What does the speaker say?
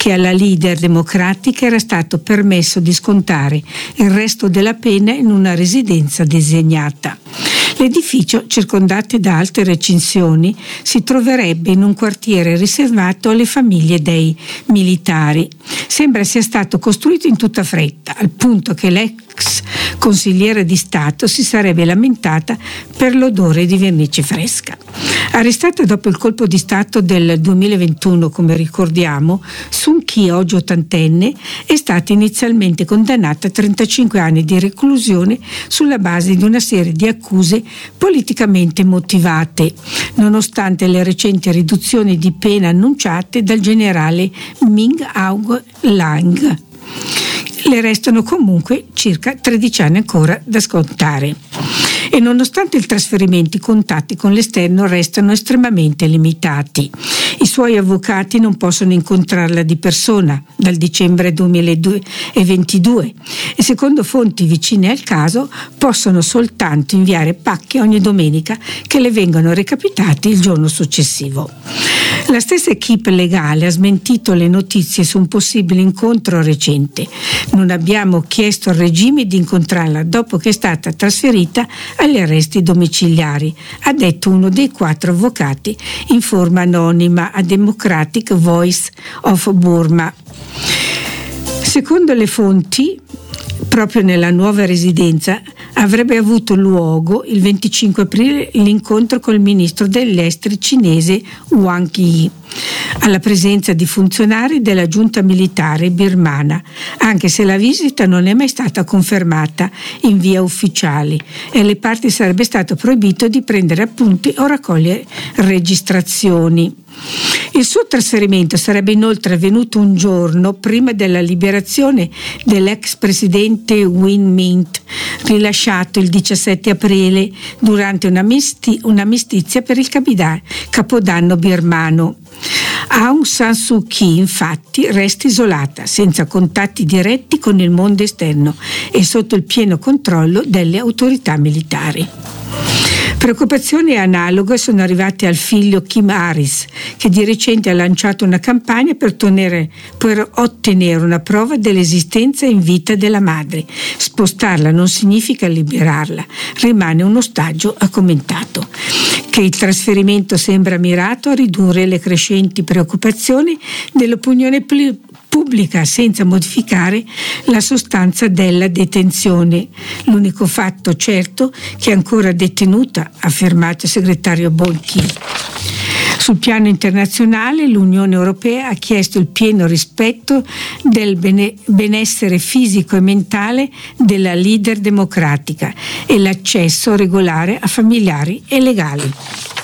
che alla leader democratica era stato permesso di scontare il resto della pena in una residenza designata. L'edificio, circondato da alte recinzioni, si troverebbe in un quartiere riservato alle famiglie dei militari. Sembra sia stato costruito in tutta fretta, al punto che l'ex consigliere di Stato si sarebbe lamentata per l'odore di vernice fresca. Arrestata dopo il colpo di Stato del 2021, come ricordiamo, Suu Kyi, oggi ottantenne, è stata inizialmente condannata a 35 anni di reclusione sulla base di una serie di accuse politicamente motivate, nonostante le recenti riduzioni di pena annunciate dal generale Min Aung Hlaing. Le restano comunque circa 13 anni ancora da scontare. E nonostante i trasferimenti, i contatti con l'esterno restano estremamente limitati. I suoi avvocati non possono incontrarla di persona dal dicembre 2022 e secondo fonti vicine al caso possono soltanto inviare pacchi ogni domenica che le vengono recapitati il giorno successivo. La stessa equipe legale ha smentito le notizie su un possibile incontro recente. Non abbiamo chiesto al regime di incontrarla dopo che è stata trasferita agli arresti domiciliari, ha detto uno dei 4 avvocati in forma anonima a Democratic Voice of Burma. Secondo le fonti, proprio nella nuova residenza avrebbe avuto luogo il 25 aprile l'incontro col ministro degli esteri cinese Wang Yi, alla presenza di funzionari della giunta militare birmana, anche se la visita non è mai stata confermata in via ufficiale e alle parti sarebbe stato proibito di prendere appunti o raccogliere registrazioni. Il suo trasferimento sarebbe inoltre avvenuto un giorno prima della liberazione dell'ex presidente Win Myint, rilasciato il 17 aprile durante un'amicizia per il capodanno birmano. Aung San Suu Kyi infatti resta isolata, senza contatti diretti con il mondo esterno e sotto il pieno controllo delle autorità militari. Preoccupazioni analoghe sono arrivate al figlio Kim Aris, che di recente ha lanciato una campagna per ottenere una prova dell'esistenza in vita della madre. Spostarla non significa liberarla, rimane un ostaggio, ha commentato. Che il trasferimento sembra mirato a ridurre le crescenti preoccupazioni dell'opinione pubblica senza modificare la sostanza della detenzione. L'unico fatto certo che è ancora detenuta, ha affermato il segretario Ban Ki-moon. Sul piano internazionale l'Unione Europea ha chiesto il pieno rispetto del benessere fisico e mentale della leader democratica e l'accesso regolare a familiari e legali.